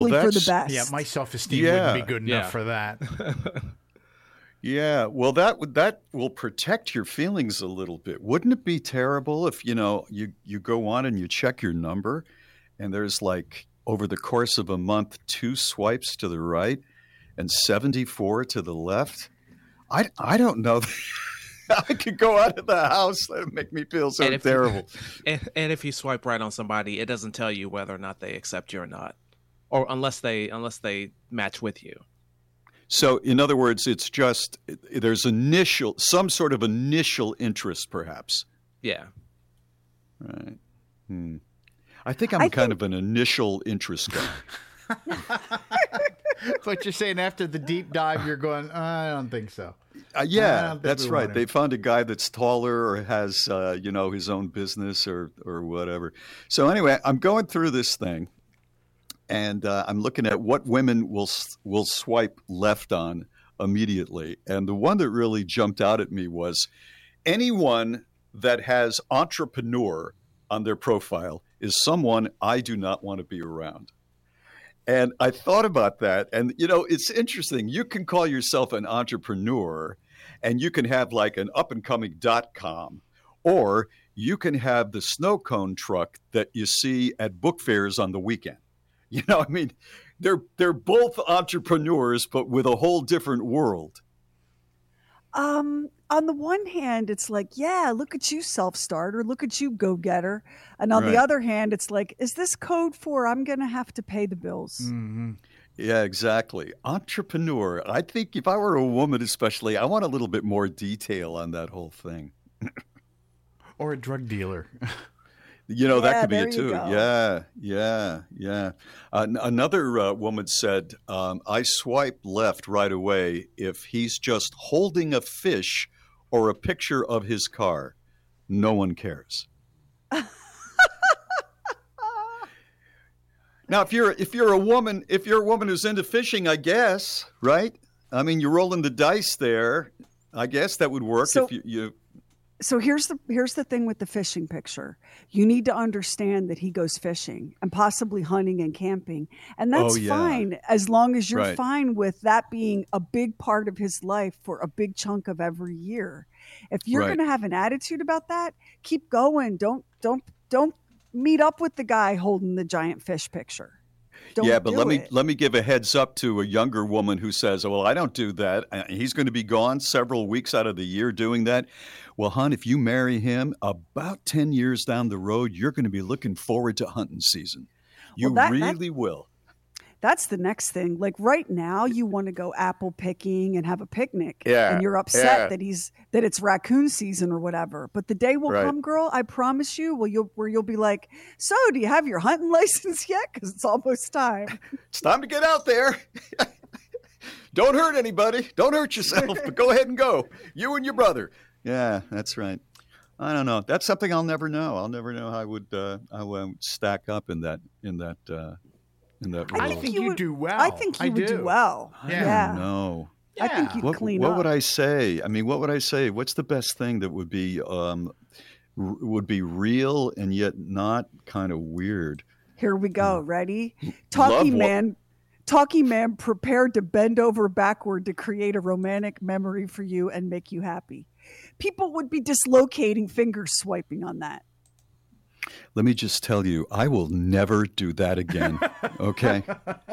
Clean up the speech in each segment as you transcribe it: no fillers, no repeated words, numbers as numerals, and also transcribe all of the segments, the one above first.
hopefully for the best. Yeah, my self-esteem wouldn't be good enough for that. Yeah, well, that will protect your feelings a little bit. Wouldn't it be terrible if, you go on and you check your number and there's like over the course of a month 2 swipes to the right and 74 to the left? I don't know. I could go out of the house. That would make me feel so terrible. And if you swipe right on somebody, it doesn't tell you whether or not they accept you or not, or unless they match with you. So, in other words, it's just there's some sort of initial interest, perhaps. Yeah. Right. I think I'm kind of an initial interest guy. But you're saying after the deep dive, you're going, I don't think so. Yeah, that's right. They found a guy that's taller or has, his own business or whatever. So anyway, I'm going through this thing. And I'm looking at what women will swipe left on immediately. And the one that really jumped out at me was anyone that has entrepreneur on their profile is someone I do not want to be around. And I thought about that. And, it's interesting. You can call yourself an entrepreneur and you can have like an up-and-coming .com, or you can have the snow cone truck that you see at book fairs on the weekend. They're both entrepreneurs, but with a whole different world. On the one hand, it's like, yeah, look at you, self-starter. Look at you, go-getter. And on the other hand, it's like, is this code for I'm going to have to pay the bills? Mm-hmm. Yeah, exactly. Entrepreneur. I think if I were a woman especially, I want a little bit more detail on that whole thing. Or a drug dealer. That could be it too. Yeah. Another woman said, I swipe left right away if he's just holding a fish or a picture of his car. No one cares. Now, if you're a woman who's into fishing, I guess, right? I mean, you're rolling the dice there. I guess that would work if you. So here's the thing with the fishing picture. You need to understand that he goes fishing and possibly hunting and camping. And that's fine as long as you're fine with that being a big part of his life for a big chunk of every year. If you're going to have an attitude about that, keep going. Don't meet up with the guy holding the giant fish picture. Let me give a heads up to a younger woman who says, well, I don't do that. He's going to be gone several weeks out of the year doing that. Well, hon, if you marry him, about 10 years down the road, you're going to be looking forward to hunting season. You really will. That's the next thing. Like right now, you want to go apple picking and have a picnic. Yeah. And you're upset that it's raccoon season or whatever. But the day will come, girl, I promise you, where you'll be like, so do you have your hunting license yet? Because it's almost time. It's time to get out there. Don't hurt anybody. Don't hurt yourself, but go ahead and go. You and your brother. Yeah, that's right. I don't know. That's something I'll never know. I'll never know how I would stack up in that role. I think you do well. I think you would do well. Yeah. No. I think you'd clean up. What would I say? I mean, what would I say? What's the best thing that would be real and yet not kind of weird? Here we go. Ready? Talkie man prepared to bend over backward to create a romantic memory for you and make you happy. People would be dislocating fingers swiping on that. Let me just tell you, I will never do that again. Okay.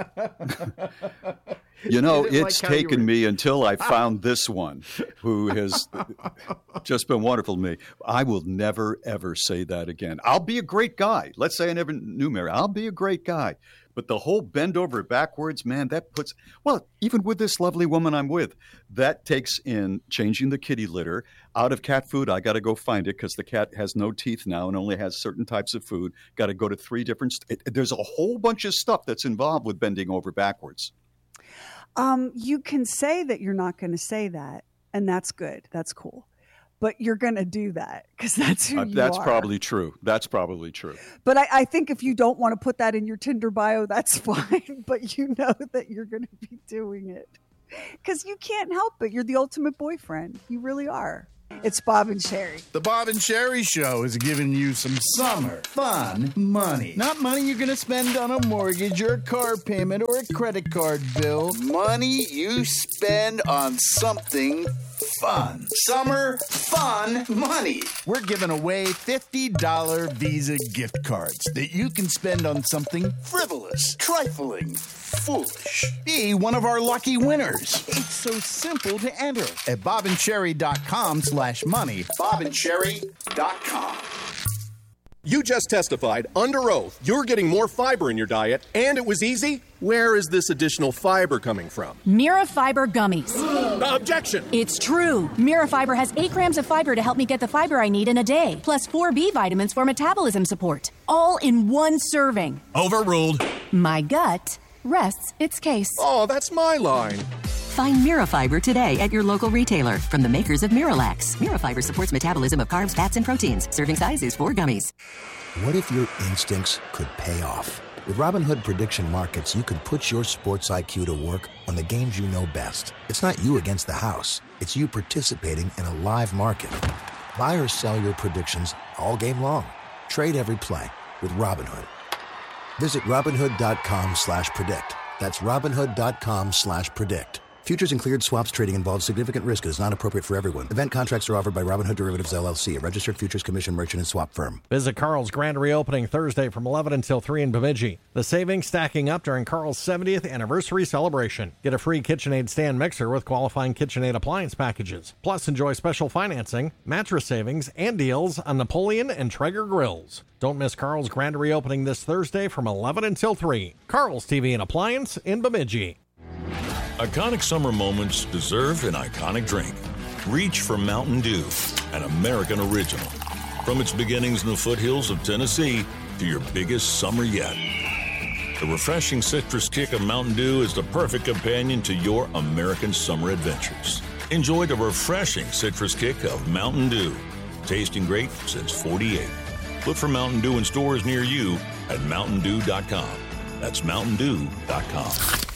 It's taken me until I found this one who has just been wonderful to me. I will never, ever say that again. I'll be a great guy. Let's say I never knew Mary. I'll be a great guy. But the whole bend over backwards, man, even with this lovely woman I'm with, that takes in changing the kitty litter. Out of cat food, I got to go find it because the cat has no teeth now and only has certain types of food. Got to go to 3 different there's a whole bunch of stuff that's involved with bending over backwards. You can say that you're not going to say that, and that's good. That's cool. But you're going to do that because that's who you are. That's probably true. But I think if you don't want to put that in your Tinder bio, that's fine. But you know that you're going to be doing it because you can't help it. You're the ultimate boyfriend. You really are. It's Bob and Sherry. The Bob and Sherry Show is giving you some summer fun money. Not money you're going to spend on a mortgage or a car payment or a credit card bill. Money you spend on something fun. Summer fun money. We're giving away $50 Visa gift cards that you can spend on something frivolous, trifling, foolish. Be one of our lucky winners. It's so simple to enter at bobandcherry.com/money. bobandcherry.com. You just testified under oath you're getting more fiber in your diet, and it was easy? Where is this additional fiber coming from? Mirafiber gummies. Objection! It's true. Mirafiber has 8 grams of fiber to help me get the fiber I need in a day, plus 4 B vitamins for metabolism support. All in one serving. Overruled. My gut rests its case. Oh, that's my line. Find Mirafiber today at your local retailer from the makers of Miralax. Mirafiber supports metabolism of carbs, fats, and proteins. Serving size is 4 gummies. What if your instincts could pay off? With Robinhood Prediction Markets, you could put your sports IQ to work on the games you know best. It's not you against the house. It's you participating in a live market. Buy or sell your predictions all game long. Trade every play with Robinhood. Visit Robinhood.com/predict. That's Robinhood.com/predict. Futures and cleared swaps trading involves significant risk and is not appropriate for everyone. Event contracts are offered by Robinhood Derivatives LLC, a registered futures commission merchant and swap firm. Visit Carl's grand reopening Thursday from 11 until 3 in Bemidji. The savings stacking up during Carl's 70th anniversary celebration. Get a free KitchenAid stand mixer with qualifying KitchenAid appliance packages. Plus, enjoy special financing, mattress savings, and deals on Napoleon and Traeger grills. Don't miss Carl's grand reopening this Thursday from 11 until 3. Carl's TV and Appliance in Bemidji. Iconic summer moments deserve an iconic drink. Reach for Mountain Dew, an American original. From its beginnings in the foothills of Tennessee to your biggest summer yet. The refreshing citrus kick of Mountain Dew is the perfect companion to your American summer adventures. Enjoy the refreshing citrus kick of Mountain Dew. Tasting great since '48. Look for Mountain Dew in stores near you at mountaindew.com. That's mountaindew.com.